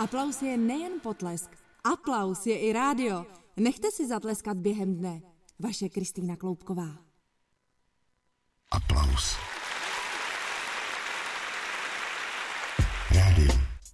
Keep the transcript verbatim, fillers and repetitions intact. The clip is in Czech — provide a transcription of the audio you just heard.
Aplaus je nejen potlesk, aplaus je i rádio. Nechte si zatleskat během dne. Vaše Kristýna Kloubková. Aplaus.